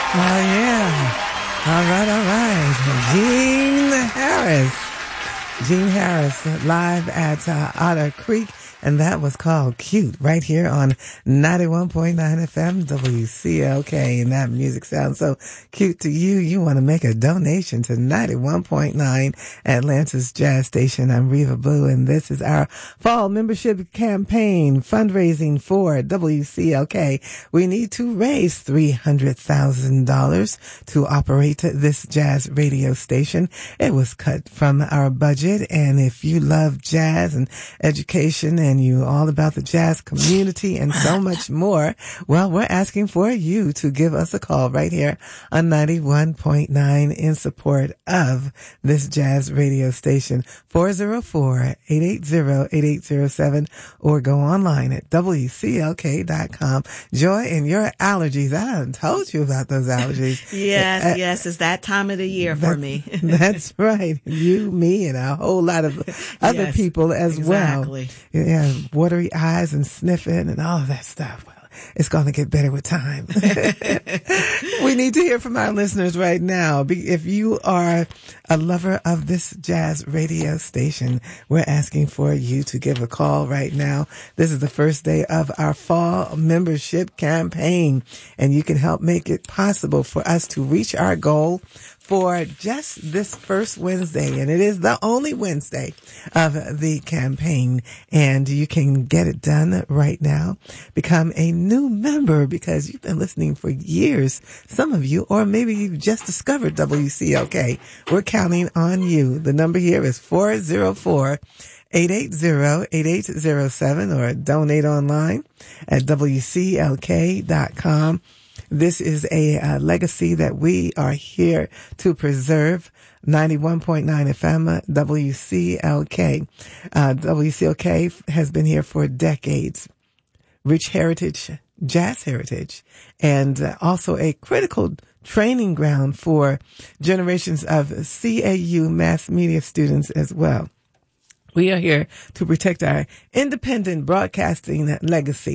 Oh, yeah. All right. Gene Harris, live at Otter Creek. And that was called Cute right here on 91.9 FM WCLK. And that music sounds so cute to you. You want to make a donation to 91.9 Atlanta's Jazz Station. I'm Reva Blue, and this is our fall membership campaign fundraising for WCLK. We need to raise $300,000 to operate this jazz radio station. It was cut from our budget, and if you love jazz and education and you all about the jazz community and so much more, well, we're asking for you to give us a call right here on 91.9 in support of this jazz radio station, 404-880-8807, or go online at WCLK.com. Joy, and your allergies, I haven't told you about those allergies. Yes, it's that time of the year for me. That's right. You, me, and a whole lot of other people as well. Yeah, watery eyes and sniffing and all of that stuff. Well, it's going to get better with time. We need to hear from our listeners right now. If you are a lover of this jazz radio station, we're asking for you to give a call right now. This is the first day of our fall membership campaign, and you can help make it possible for us to reach our goal for just this first Wednesday, and it is the only Wednesday of the campaign, and you can get it done right now. Become a new member because you've been listening for years, some of you, or maybe you've just discovered WCLK. We're counting on you. The number here is 404-880-8807, or donate online at WCLK.com. This is a legacy that we are here to preserve. 91.9 FM, WCLK. WCLK has been here for decades. Rich heritage, jazz heritage, and also a critical training ground for generations of CAU mass media students as well. We are here to protect our independent broadcasting legacy.